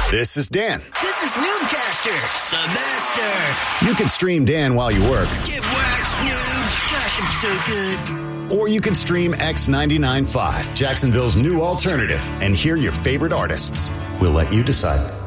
This is Dan. This is Noobcaster, the master. You can stream Dan while you work. Get waxed, noob. Gosh, I'm so good. Or you can stream X99.5, Jacksonville's new alternative, and hear your favorite artists. We'll let you decide.